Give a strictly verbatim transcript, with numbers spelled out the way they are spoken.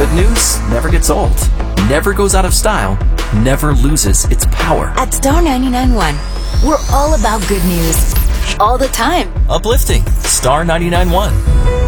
Good news never gets old, never goes out of style, never loses its power. At Star ninety-nine point one, we're all about good news. All the time. Uplifting. Star ninety-nine point one.